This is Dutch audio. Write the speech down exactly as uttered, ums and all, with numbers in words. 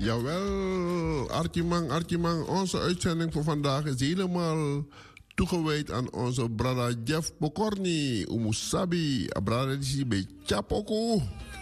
Jawel, Archimang, Archimang, onze uitzending voor vandaag is helemaal toegewijd aan onze brada Jeff Pokorni, Umusabi, brada die bij Chapoko.